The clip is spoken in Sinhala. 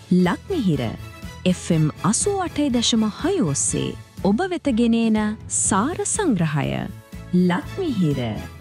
ලක්මිහිර FM 88.6 ඔස්සේ ඔබ වෙත ගෙනෙන සාර සංග්‍රහය ලක්මිහිර.